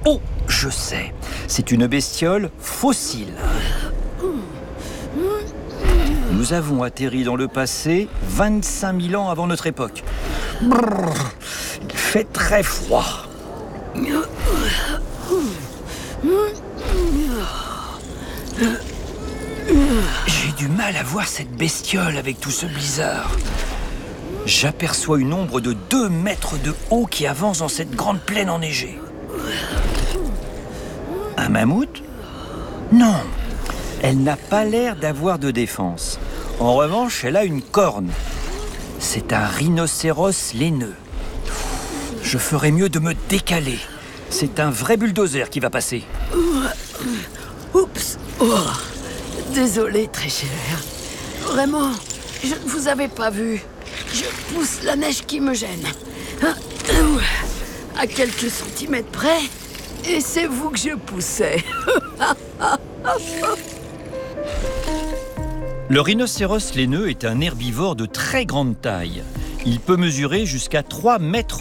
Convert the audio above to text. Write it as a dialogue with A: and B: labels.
A: Oh, je sais, c'est une bestiole fossile. Nous avons atterri dans le passé 25 000 ans avant notre époque. Brrr, il fait très froid. J'ai du mal à voir cette bestiole avec tout ce blizzard. J'aperçois une ombre de 2 mètres de haut qui avance dans cette grande plaine enneigée. Un mammouth? Non, elle n'a pas l'air d'avoir de défense. En revanche, elle a une corne. C'est un rhinocéros laineux. Je ferais mieux de me décaler. C'est un vrai bulldozer qui va passer.
B: Oups. Oh. Désolé, très cher. Vraiment, je ne vous avais pas vu. Je pousse la neige qui me gêne. À quelques centimètres près, et c'est vous que je poussais.
A: Le rhinocéros laineux est un herbivore de très grande taille. Il peut mesurer jusqu'à 3 mètres